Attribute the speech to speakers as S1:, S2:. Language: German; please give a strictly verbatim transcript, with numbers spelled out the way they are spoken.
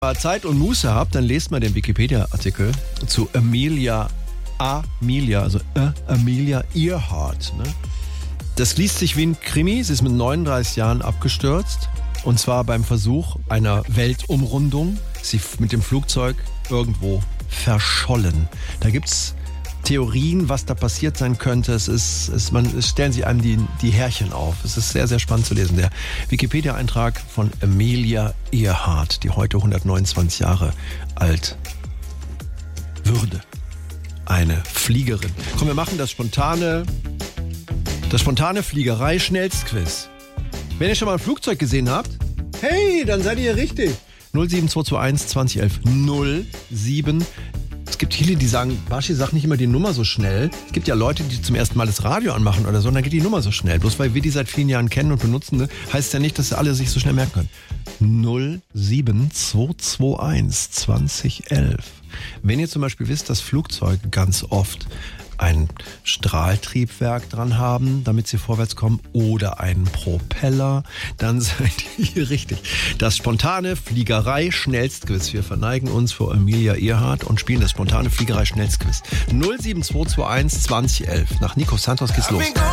S1: ihr Zeit und Muße habt, dann lest mal den Wikipedia-Artikel zu Amelia, Amelia, also äh, Amelia Earhart. Ne? Das liest sich wie ein Krimi. Sie ist mit neununddreißig Jahren abgestürzt. Und zwar beim Versuch einer Weltumrundung. Sie mit dem Flugzeug irgendwo verschollen. Da gibt's Theorien, was da passiert sein könnte. Es ist, es, man, es stellen sich einem die, die Härchen auf. Es ist sehr, sehr spannend zu lesen. Der Wikipedia-Eintrag von Amelia Earhart, die heute hundertneunundzwanzig Jahre alt würde. Eine Fliegerin. Komm, wir machen das spontane, das spontane Fliegerei-Schnellstquiz. Wenn ihr schon mal ein Flugzeug gesehen habt, hey, dann seid ihr richtig. null sieben zwei zwei eins zwanzig elf null sieben. Es gibt viele, die sagen, Baschi, sag nicht immer die Nummer so schnell. Es gibt ja Leute, die zum ersten Mal das Radio anmachen oder so, und dann geht die Nummer so schnell. Bloß weil wir die seit vielen Jahren kennen und benutzen, ne, heißt ja nicht, dass alle sich so schnell merken können. null sieben zwei zwei eins zwanzig elf. Wenn ihr zum Beispiel wisst, dass Flugzeuge ganz oft ein Strahltriebwerk dran haben, damit sie vorwärts kommen, oder einen Propeller, dann seid ihr hier richtig. Das spontane Fliegerei-Schnellstquiz. Wir verneigen uns vor Amelia Earhart und spielen das spontane Fliegerei-Schnellstquiz. null sieben zwei zwei eins zwanzig elf. Nach Nico Santos geht's los.